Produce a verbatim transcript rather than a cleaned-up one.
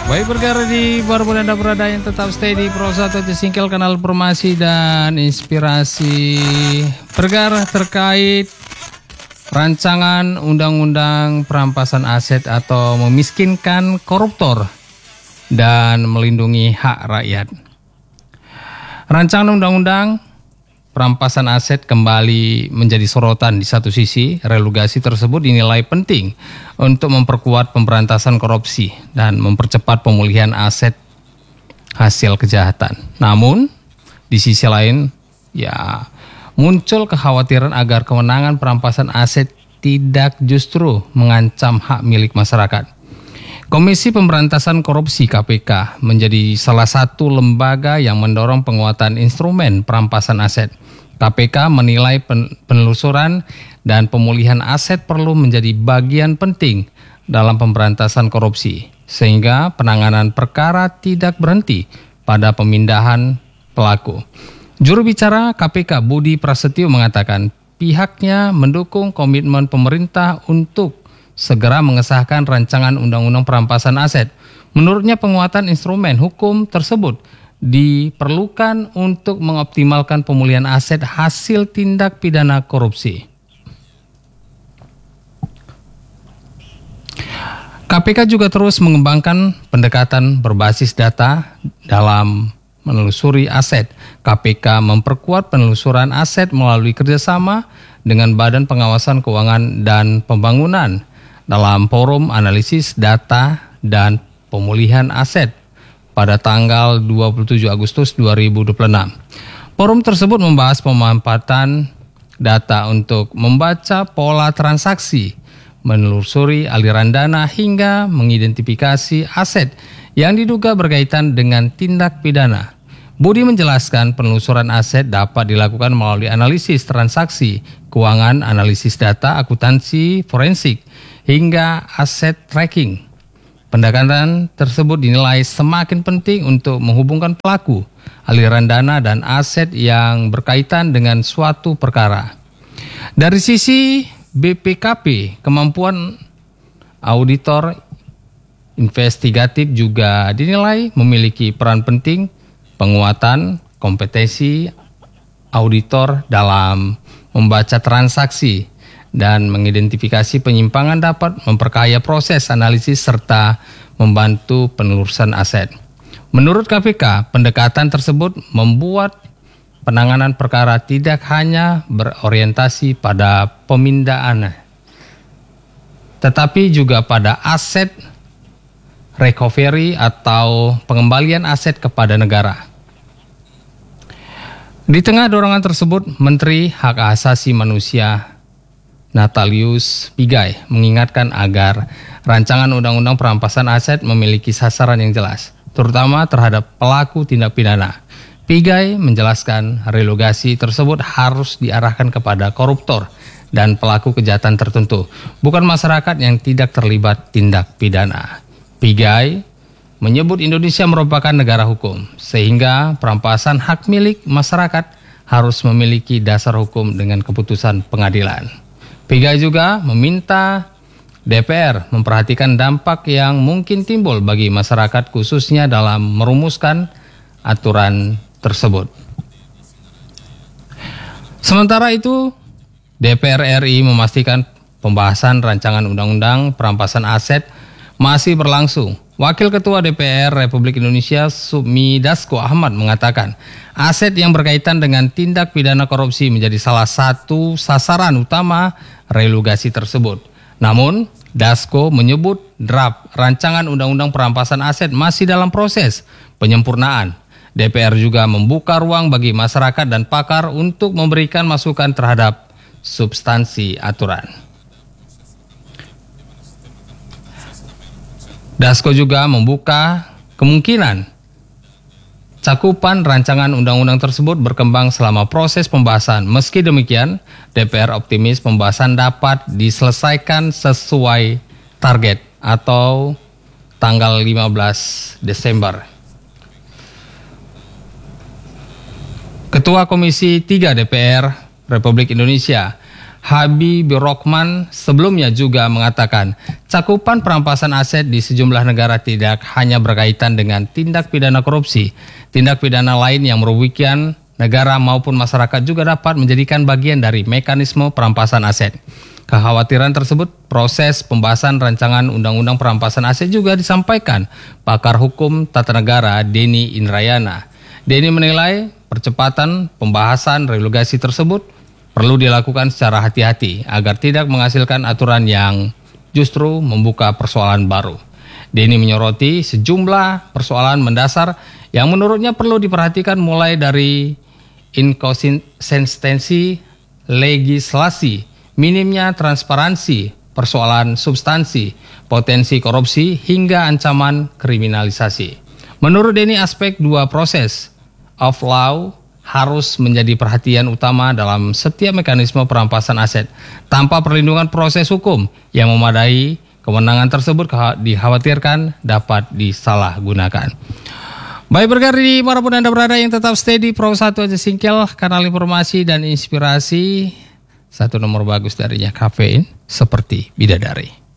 Baik bergerak di Barbun Anda berada yang tetap stay di Pro satu Singkel, kanal informasi dan inspirasi. Bergerak terkait rancangan undang-undang perampasan aset atau memiskinkan koruptor dan melindungi hak rakyat. Rancangan undang-undang perampasan aset kembali menjadi sorotan. Di satu sisi, relugasi tersebut dinilai penting untuk memperkuat pemberantasan korupsi dan mempercepat pemulihan aset hasil kejahatan. Namun, di sisi lain, ya muncul kekhawatiran agar kewenangan perampasan aset tidak justru mengancam hak milik masyarakat. Komisi Pemberantasan Korupsi K P K menjadi salah satu lembaga yang mendorong penguatan instrumen perampasan aset. K P K menilai penelusuran dan pemulihan aset perlu menjadi bagian penting dalam pemberantasan korupsi, sehingga penanganan perkara tidak berhenti pada pemindahan pelaku. Juru bicara K P K Budi Prasetyo mengatakan pihaknya mendukung komitmen pemerintah untuk segera mengesahkan rancangan undang-undang perampasan aset. Menurutnya penguatan instrumen hukum tersebut diperlukan untuk mengoptimalkan pemulihan aset hasil tindak pidana korupsi. K P K juga terus mengembangkan pendekatan berbasis data dalam menelusuri aset. K P K memperkuat penelusuran aset melalui kerjasama dengan Badan Pengawasan Keuangan dan Pembangunan dalam Forum Analisis Data dan Pemulihan Aset pada tanggal dua puluh tujuh Agustus dua ribu dua puluh enam. Forum tersebut membahas pemanfaatan data untuk membaca pola transaksi, menelusuri aliran dana hingga mengidentifikasi aset yang diduga berkaitan dengan tindak pidana. Budi menjelaskan penelusuran aset dapat dilakukan melalui analisis transaksi, keuangan, analisis data, akuntansi, forensik, hingga aset tracking. Pendekatan tersebut dinilai semakin penting untuk menghubungkan pelaku, aliran dana, dan aset yang berkaitan dengan suatu perkara. Dari sisi B P K P, kemampuan auditor investigatif juga dinilai memiliki peran penting. Penguatan kompetensi auditor dalam membaca transaksi dan mengidentifikasi penyimpangan dapat memperkaya proses analisis serta membantu penelusuran aset. Menurut K P K, pendekatan tersebut membuat penanganan perkara tidak hanya berorientasi pada pemindahan, tetapi juga pada aset recovery atau pengembalian aset kepada negara. Di tengah dorongan tersebut, Menteri Hak Asasi Manusia Natalius Pigai mengingatkan agar rancangan undang-undang perampasan aset memiliki sasaran yang jelas, terutama terhadap pelaku tindak pidana. Pigai menjelaskan relugasi tersebut harus diarahkan kepada koruptor dan pelaku kejahatan tertentu, bukan masyarakat yang tidak terlibat tindak pidana. Pigai menyebut Indonesia merupakan negara hukum, sehingga perampasan hak milik masyarakat harus memiliki dasar hukum dengan keputusan pengadilan. Pigai juga meminta D P R memperhatikan dampak yang mungkin timbul bagi masyarakat khususnya dalam merumuskan aturan tersebut. Sementara itu, D P R R I memastikan pembahasan rancangan undang-undang perampasan aset masih berlangsung. Wakil Ketua D P R Republik Indonesia Sumi Dasko Ahmad mengatakan, aset yang berkaitan dengan tindak pidana korupsi menjadi salah satu sasaran utama relugasi tersebut. Namun, Dasko menyebut draft rancangan undang-undang perampasan aset masih dalam proses penyempurnaan. D P R juga membuka ruang bagi masyarakat dan pakar untuk memberikan masukan terhadap substansi aturan. Dasko juga membuka kemungkinan cakupan rancangan undang-undang tersebut berkembang selama proses pembahasan. Meski demikian, D P R optimis pembahasan dapat diselesaikan sesuai target atau tanggal lima belas Desember. Ketua Komisi tiga D P R Republik Indonesia, Habibur Rahman sebelumnya juga mengatakan cakupan perampasan aset di sejumlah negara tidak hanya berkaitan dengan tindak pidana korupsi. Tindak pidana lain yang merugikan negara maupun masyarakat juga dapat menjadikan bagian dari mekanisme perampasan aset. Kekhawatiran tersebut proses pembahasan rancangan undang-undang perampasan aset juga disampaikan pakar hukum tata negara Denny Indrayana. Denny menilai percepatan pembahasan regulasi tersebut perlu dilakukan secara hati-hati agar tidak menghasilkan aturan yang justru membuka persoalan baru. Denny menyoroti sejumlah persoalan mendasar yang menurutnya perlu diperhatikan mulai dari inkonsistensi legislasi, minimnya transparansi, persoalan substansi, potensi korupsi, hingga ancaman kriminalisasi. Menurut Denny, aspek dua proses of law harus menjadi perhatian utama dalam setiap mekanisme perampasan aset. Tanpa perlindungan proses hukum yang memadai, kewenangan tersebut dikhawatirkan dapat disalahgunakan. Baik berkar di manapun Anda berada yang tetap stay di Pro satu aja Singkel, kanal informasi dan inspirasi. Satu nomor bagus darinya kafein seperti bidadari.